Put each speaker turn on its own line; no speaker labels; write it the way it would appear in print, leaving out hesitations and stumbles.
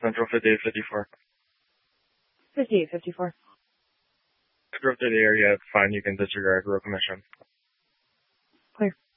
Central 5854.
5854.
I drove through the area. It's fine. You can disregard road commission.
Clear.